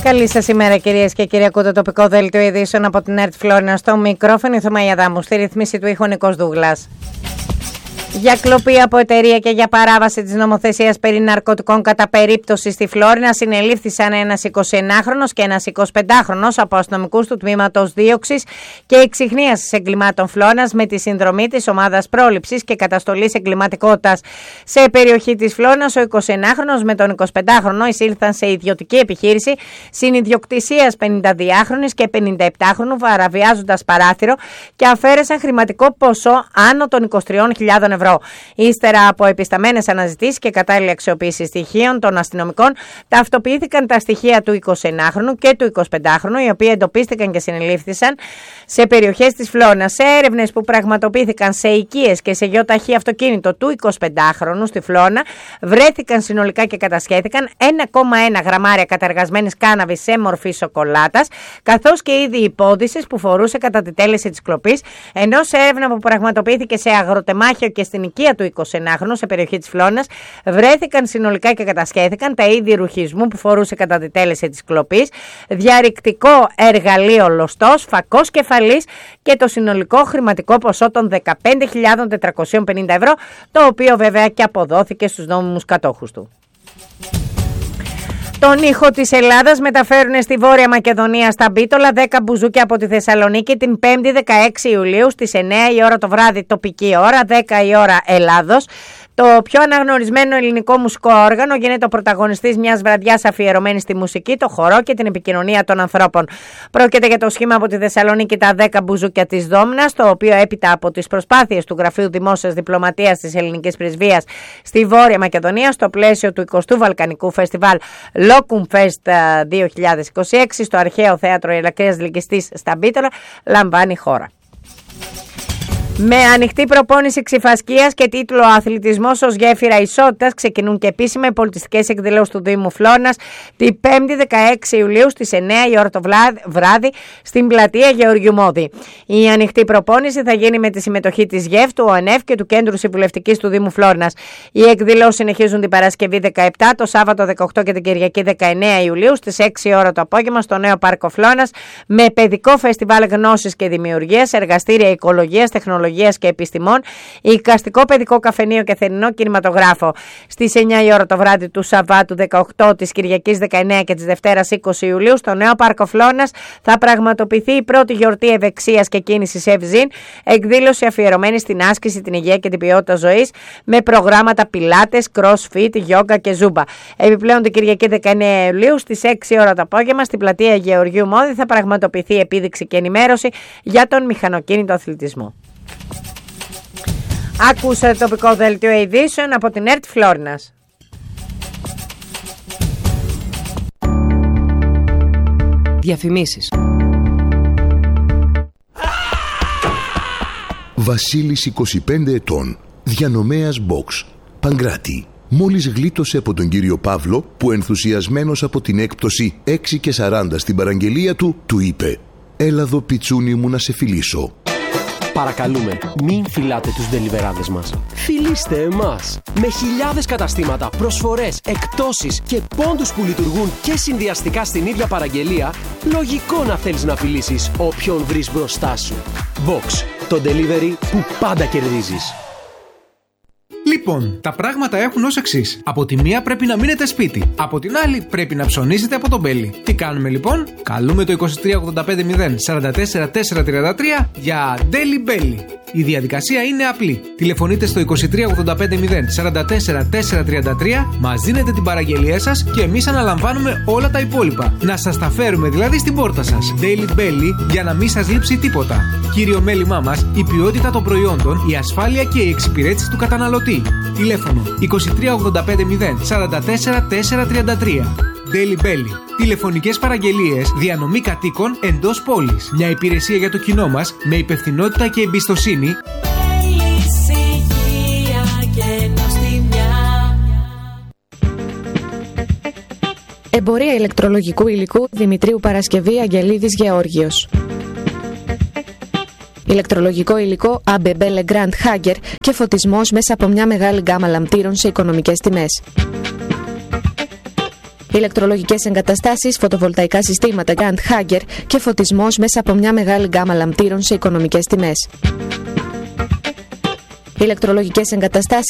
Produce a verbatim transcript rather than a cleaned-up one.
Καλή σας ημέρα, κυρίες και κύριοι. Ακούτε το τοπικό δέλτιο ειδήσεων από την ΕΡΤ Φλόρινα. Στο μικρόφωνο η Θωμαία Αδάμου, στη ρυθμίση του ήχου Νικός Δούγλας. Για κλοπή από εταιρεία και για παράβαση της νομοθεσίας περί ναρκωτικών κατά περίπτωση στη Φλόρινα συνελήφθησαν ένας εικοσιενάχρονος και ένας εικοσιπεντάχρονος από αστυνομικούς του τμήματος δίωξης και εξιχνίασης εγκλημάτων Φλόρινας με τη συνδρομή της ομάδας πρόληψης και καταστολής εγκληματικότητας. Σε περιοχή της Φλόρινας, ο εικοσιενάχρονος με τον εικοσιπεντάχρονο εισήλθαν σε ιδιωτική επιχείρηση συνιδιοκτησίας πενηνταδυάχρονης και πενηνταεπτάχρονου, παραβιάζοντας παράθυρο και αφαίρεσαν χρηματικό ποσό άνω των είκοσι τρεις χιλιάδες ευρώ. Ύστερα από επισταμένες αναζητήσεις και κατάλληλη αξιοποίηση στοιχείων των αστυνομικών, ταυτοποιήθηκαν τα στοιχεία του εικοσιενάχρονου και του εικοσιπεντάχρονου, οι οποίοι εντοπίστηκαν και συνελήφθησαν σε περιοχές της Φλόρινας. Σε έρευνες που πραγματοποιήθηκαν σε οικίες και σε γεωταχή αυτοκίνητο του εικοσιπεντάχρονου στη Φλόρινα, βρέθηκαν συνολικά και κατασχέθηκαν ένα κόμμα ένα γραμμάρια καταργασμένης κάναβης σε μορφή σοκολάτας, καθώς και είδη υπόδυσης που φορούσε κατά τη τέλεση της κλοπής, ενώ σε έρευνα που πραγματοποιήθηκε σε αγροτεμάχιο και στην οικία του εικοσιενάχρονου σε περιοχή της Φλόρινας, βρέθηκαν συνολικά και κατασχέθηκαν τα είδη ρουχισμού που φορούσε κατά τη τέλεση της κλοπής, διαρρηκτικό εργαλείο λωστός, φακός κεφαλής και το συνολικό χρηματικό ποσό των δεκαπέντε χιλιάδες τετρακόσια πενήντα ευρώ, το οποίο βέβαια και αποδόθηκε στους νόμιμους κατόχους του. Τον ήχο της Ελλάδας μεταφέρουν στη Βόρεια Μακεδονία στα Μπίτολα δέκα μπουζούκια από τη Θεσσαλονίκη την πέμπτη δεκαέξι Ιουλίου στις εννιά η ώρα το βράδυ τοπική ώρα, δέκα η ώρα Ελλάδος. Το πιο αναγνωρισμένο ελληνικό μουσικό όργανο γίνεται ο πρωταγωνιστής μιας βραδιάς αφιερωμένης στη μουσική, το χορό και την επικοινωνία των ανθρώπων. Πρόκειται για το σχήμα από τη Θεσσαλονίκη τα δέκα μπουζούκια της Δόμνας, το οποίο έπειτα από τις προσπάθειες του Γραφείου Δημόσιας Διπλωματίας της Ελληνικής Πρεσβείας στη Βόρεια Μακεδονία, στο πλαίσιο του εικοστού Βαλκανικού Φεστιβάλ Locum Fest δύο χιλιάδες είκοσι έξι στο αρχαίο θέατρο Ηρακλείας Λυκιστής στα Μπίτολα, λαμβάνει χώρα. Με ανοιχτή προπόνηση ξιφασκίας και τίτλο «Αθλητισμός ως γέφυρα ισότητας» ξεκινούν και επίσημα οι πολιτιστικές εκδηλώσεις του Δήμου Φλόρινας την πέμπτη δεκαέξι Ιουλίου στις εννιά η ώρα το βράδυ στην πλατεία Γεωργιού Μόδη. Η ανοιχτή προπόνηση θα γίνει με τη συμμετοχή της ΓΕΦ, του ΟΕΝΕΦ και του Κέντρου Συμβουλευτικής του Δήμου Φλόρινας. Οι εκδηλώσεις συνεχίζουν την Παρασκευή δεκαεπτά, το Σάββατο δεκαοκτώ και την Κυριακή δεκαεννέα Ιουλίου στις έξι η ώρα το απόγευμα στο νέο Πάρκο Φλόρινας με παιδικό φεστιβάλ γνώσης και δημιουργίας, εργαστήρια οικολογίας, τεχνολογίας και επιστημών, εικαστικό παιδικό καφενείο και θερινό κινηματογράφο. Στις εννιά η ώρα το βράδυ του Σαββάτου δεκαοκτώ, της Κυριακής δεκαεννέα και της Δευτέρας είκοσι Ιουλίου στο νέο Πάρκο Φλόρινας θα πραγματοποιηθεί η πρώτη γιορτή ευεξίας και κίνησης Ευζήν, εκδήλωση αφιερωμένη στην άσκηση, την υγεία και την ποιότητα ζωής με προγράμματα πιλάτες, crossfit, γιόγκα και ζούμπα. Επιπλέον την Κυριακή δεκαεννέα Ιουλίου στις έξι η ώρα το απόγευμα στην πλατεία Γεωργιού Μόδη θα πραγματοποιηθεί επίδειξη και ενημέρωση για τον μηχανοκίνητο αθλητισμό. Ακούσατε το τοπικό δελτίο ειδήσεων από την ΕΡΤ Φλόρινας. Διαφημίσεις. Βασίλης, είκοσι πέντε ετών, διανομέας box, Παγκράτη. Μόλις γλίτωσε από τον κύριο Παύλο που ενθουσιασμένος από την έκπτωση έξι και σαράντα στην παραγγελία του, του είπε «Έλα εδώ πιτσούνι μου να σε φιλήσω». Παρακαλούμε, μην φυλάτε τους ντελιβεράδες μας. Φιλήστε εμάς. Με χιλιάδες καταστήματα, προσφορές, εκπτώσεις και πόντους που λειτουργούν και συνδυαστικά στην ίδια παραγγελία, λογικό να θέλεις να φιλήσεις όποιον βρεις μπροστά σου. Box, το delivery που πάντα κερδίζεις. Λοιπόν, τα πράγματα έχουν ως εξής. Από τη μία πρέπει να μείνετε σπίτι. Από την άλλη πρέπει να ψωνίσετε από τον Μπέλι. Τι κάνουμε λοιπόν? Καλούμε το είκοσι τρία ογδόντα πέντε μηδέν σαράντα τέσσερα τετρακόσια τριάντα τρία για Deli Belly. Η διαδικασία είναι απλή. Τηλεφωνείτε στο είκοσι τρία ογδόντα πέντε μηδέν σαράντα τέσσερα τετρακόσια τριάντα τρία, μας δίνετε την παραγγελία σας και εμείς αναλαμβάνουμε όλα τα υπόλοιπα. Να σας τα φέρουμε δηλαδή στην πόρτα σας. Deli Belly για να μην σας λείψει τίποτα. Κύριο μέλημά μας, η ποιότητα των προϊόντων, η ασφάλεια και η εξυπηρέτηση του καταναλωτή. Τηλέφωνο είκοσι τρία ογδόντα πέντε μηδέν σαράντα τέσσερα τετρακόσια τριάντα τρία. Deli Belly. Τηλεφωνικές παραγγελίες, διανομή κατοίκων εντός πόλης. Μια υπηρεσία για το κοινό μας με υπευθυνότητα και εμπιστοσύνη. Εμπορία ηλεκτρολογικού υλικού Δημητρίου Παρασκευή Αγγελίδης Γεώργιος. Ηλεκτρολογικό υλικό έι μπι μπι Legrand Hager και φωτισμός μέσα από μια μεγάλη γκάμα λαμπτήρων σε οικονομικές τιμές. Ηλεκτρολογικές εγκαταστάσεις, φωτοβολταϊκά συστήματα Grand Hager και φωτισμός μέσα από μια μεγάλη γκάμα λαμπτήρων σε οικονομικές τιμές. Ηλεκτρολογικές εγκαταστάσεις